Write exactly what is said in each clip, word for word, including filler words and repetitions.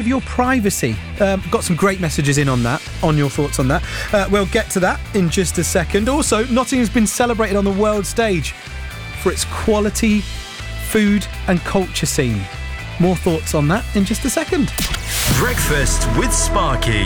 with your privacy? Um, got some great messages in on that, on your thoughts on that. Uh, we'll get to that in just a second. Also, Nottingham's been celebrated on the world stage for its quality food and culture scene. More thoughts on that in just a second. Breakfast with Sparky.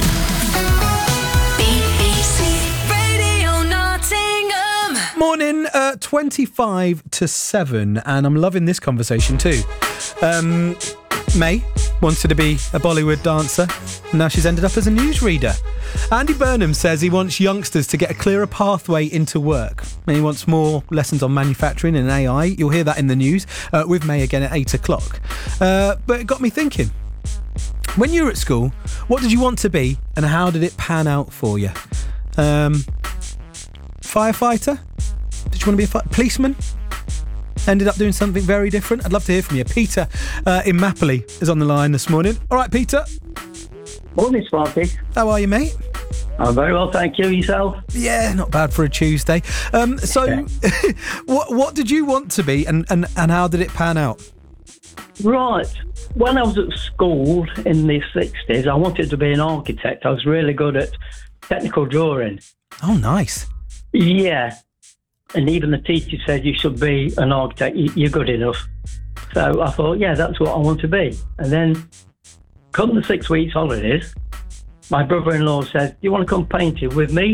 B B C Radio Nottingham. Morning, uh, twenty-five to seven, and I'm loving this conversation too. Um, May wanted to be a Bollywood dancer, and now she's ended up as a newsreader. Andy Burnham says he wants youngsters to get a clearer pathway into work, and he wants more lessons on manufacturing and A I. You'll hear that in the news uh, with May again at eight o'clock. Uh, but it got me thinking. When you were at school, what did you want to be, and how did it pan out for you? Um, firefighter? Did you want to be a fi- policeman? Ended up doing something very different? I'd love to hear from you. Peter uh, in Mapley is on the line this morning. All right, Peter. Morning, Sparky. How are you, mate? I'm very well, thank you. Yourself? Yeah, not bad for a Tuesday. Um, so, Yeah. what what did you want to be, and, and, and how did it pan out? Right. When I was at school in the sixties, I wanted to be an architect. I was really good at technical drawing. Oh, nice. Yeah. And even the teacher said you should be an architect. You- You're good enough. So I thought, yeah, that's what I want to be. And then, come the six weeks holidays, my brother-in-law said, do you want to come painting with me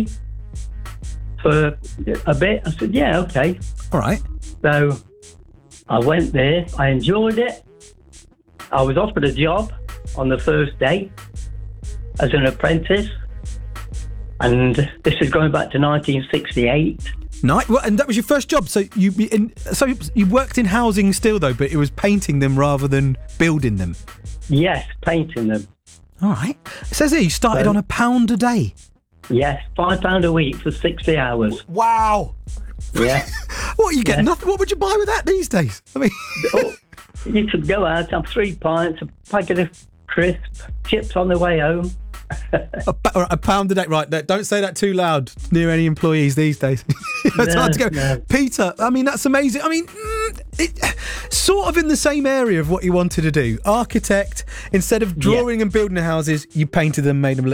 for a bit? I said, yeah, okay. All right. So I went there. I enjoyed it. I was offered a job on the first day as an apprentice. And this is going back to nineteen sixty-eight. Nice. Well, and that was your first job. So you be in, so you worked in housing still, though, but it was painting them rather than building them. Yes, painting them. All right. It says here you started So- on a pound a day. Yes, five pound a week for sixty hours. Wow. Yeah. What, you get Yeah. nothing? What would you buy with that these days? I mean, Oh, you could go out, have three pints, a packet of crisps, chips on the way home. a, pa- all right, a pound a day. Right, no, don't say that too loud near any employees these days. It's No, hard to go. no. Peter, I mean, that's amazing. I mean, mm, it, sort of in the same area of what you wanted to do. Architect, instead of drawing and building the houses, you painted them, made them look